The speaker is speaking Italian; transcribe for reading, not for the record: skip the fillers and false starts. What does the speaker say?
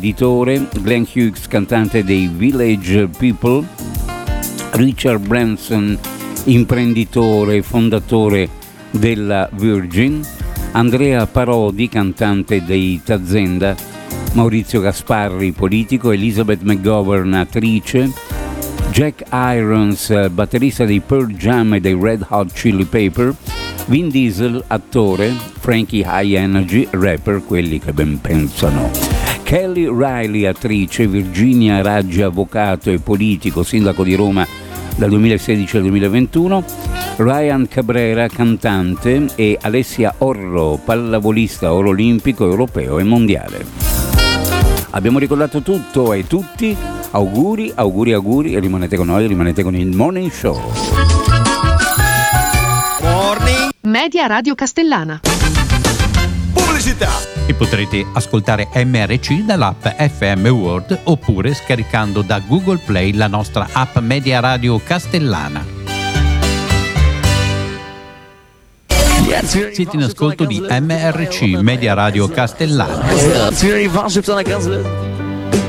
imprenditore, Glenn Hughes, cantante dei Village People, Richard Branson, imprenditore e fondatore della Virgin, Andrea Parodi, cantante dei Tazenda, Maurizio Gasparri, politico, Elizabeth McGovern, attrice, Jack Irons, batterista dei Pearl Jam e dei Red Hot Chili Pepper, Vin Diesel, attore, Frankie High Energy, rapper, quelli che ben pensano, Kelly Riley, attrice, Virginia Raggi, avvocato e politico, sindaco di Roma dal 2016 al 2021, Ryan Cabrera, cantante, e Alessia Orro, pallavolista oro olimpico, europeo e mondiale. Abbiamo ricordato tutto e tutti. Auguri, auguri, auguri, e rimanete con noi, rimanete con il Morning Show. Morning Media Radio Castellana. Pubblicità. E potrete ascoltare MRC dall'app FM World oppure scaricando da Google Play la nostra app Media Radio Castellana. Siete in ascolto di MRC Media Radio Castellana.